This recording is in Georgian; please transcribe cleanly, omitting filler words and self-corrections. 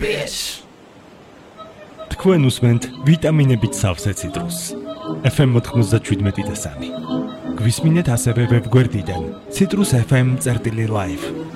bitch. თქვენ უსმენთ ვიტამინებით სავსე ციტრუსს. FM 97.3. გვისმინეთ ასევე ვებგვერდიდან citrus.fm/live.